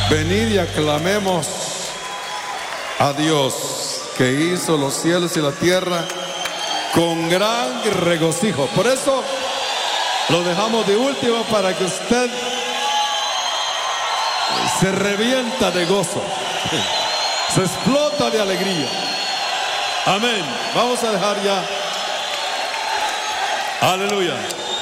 Venid y aclamemos a Dios que hizo los cielos y la tierra con gran regocijo. Por eso lo dejamos de último para que usted se revienta de gozo, se explota de alegría. Amén. Vamos a dejar ya. Aleluya.